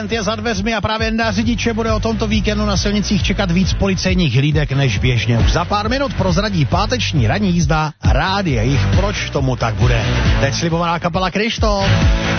víkend je za dveřmi a právě na řidiče bude o tomto víkendu na silnicích čekat víc policejních hlídek než běžně. Už za pár minut prozradí páteční ranní jízda Rádia Jich, proč tomu tak bude. Teď slibovaná kapela Kryštof.